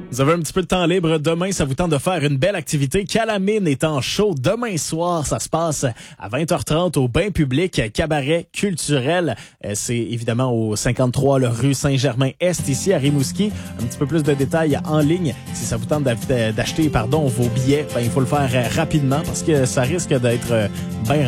Vous avez un petit peu de temps libre. Demain, ça vous tente de faire une belle activité. Calamine est en show demain soir. Ça se passe à 20h30 au Bain Public, cabaret culturel. C'est évidemment au 53 rue Saint-Germain-Est, ici à Rimouski. Un petit peu plus de détails en ligne. Si ça vous tente d'acheter vos billets, il faut le faire rapidement parce que ça risque d'être bien